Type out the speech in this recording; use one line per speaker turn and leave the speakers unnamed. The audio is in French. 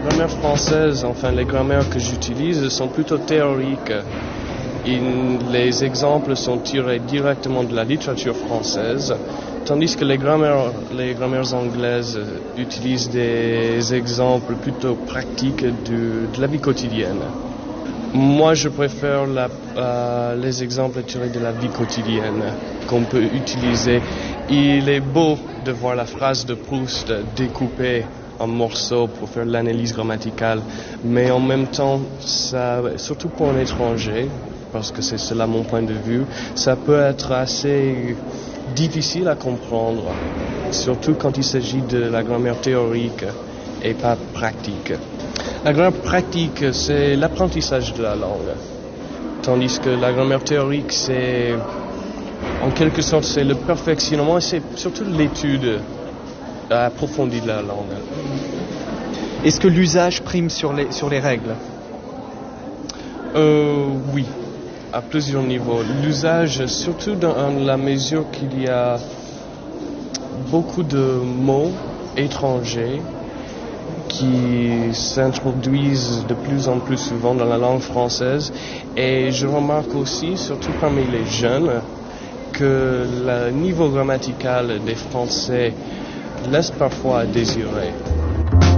grammaire française, enfin les grammaires que j'utilise, sont plutôt théoriques. Les exemples sont tirés directement de la littérature française, tandis que les grammaires anglaises utilisent des exemples plutôt pratiques de la vie quotidienne. Moi, je préfère les exemples tirés de la vie quotidienne qu'on peut utiliser. Il est beau de voir la phrase de Proust découpée en morceaux pour faire l'analyse grammaticale, mais en même temps, ça, surtout pour un étranger, parce que c'est cela mon point de vue, ça peut être assez difficile à comprendre, surtout quand il s'agit de la grammaire théorique et pas pratique. La grammaire pratique, c'est l'apprentissage de la langue, tandis que la grammaire théorique, c'est, en quelque sorte, c'est le perfectionnement et c'est surtout l'étude approfondie de la langue.
Est-ce que l'usage prime sur les règles ?
Oui, à plusieurs niveaux. L'usage, surtout dans la mesure qu'il y a beaucoup de mots étrangers qui s'introduisent de plus en plus souvent dans la langue française. Et je remarque aussi, surtout parmi les jeunes, que le niveau grammatical des Français laisse parfois à désirer.